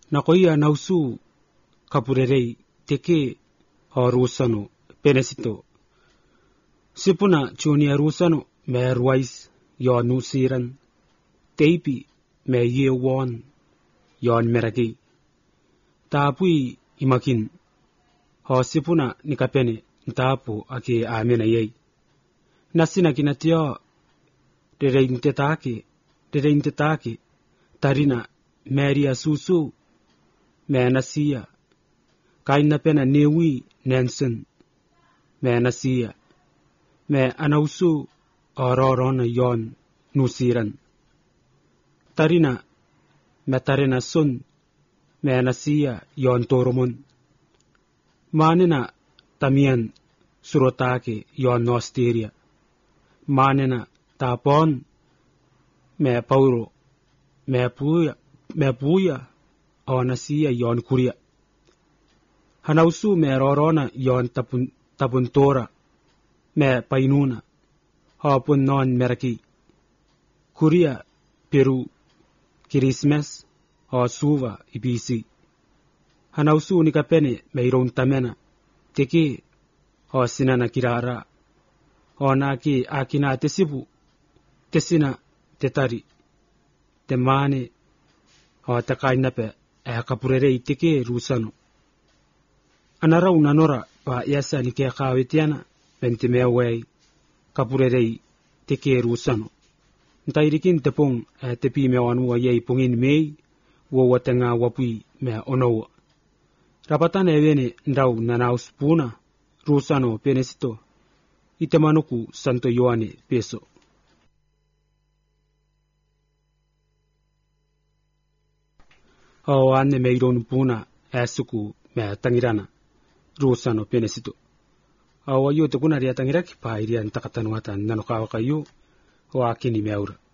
na koia nausu kapurerei teke o rusano penesito. Sipuna chunia rusano me ruais yon nusiran teipi me ye won yon meragi. Tapui imakin ho sipuna nikapene ntapo ake amena yei. Nasina kinatio dereintetake tarina meria susu me nasia kaina pena newi Nansen me nasia me anausu ororona yon nusiran tarina metarena sun me nasia yon toromon manena tamian surotake yon nosteria manena tapon me pauro me puya o nasia yon kuria hanausu me rorona yon tapuntora me painuna hapun non meraki kuria Peru Christmas o suva ibisi hanausu nikapene me iron tamena teke o sinana kirara o naki akina tesibu tesina tetari temane o takainape kapurerei teke rusano anara unanora pa yasa nike kawetiana pentimewei kapurerei teke rusano ntairikin tepong tepi mewanu ayei pungin mei wo watenga wapui me onowa rapatan evene ndau nanaus puna rusano penesito itemanuku santo yoane peso. O ane meiron puna asuku me tangirana rusano penesito. O ayo te kuna ria tangiraki pa irian takatanuatan nanokawa kayo o akini meaura.